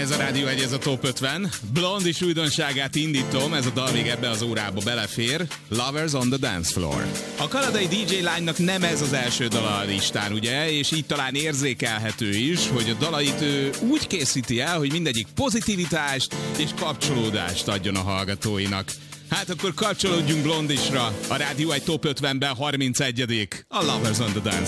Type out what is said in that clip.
Ez a Rádió 1, ez a Top 50. Blond is újdonságát indítom, ez a dal még ebbe az órába belefér. Lovers on the Dance Floor. A kanadai DJ lánynak nem ez az első dala a listán, ugye? És így talán érzékelhető is, hogy a dalait ő úgy készíti el, hogy mindegyik pozitivitást és kapcsolódást adjon a hallgatóinak. Hát akkor kapcsolódjunk Blondisra. A Rádió 1 Top 50-ben 31. A Lovers on the Dance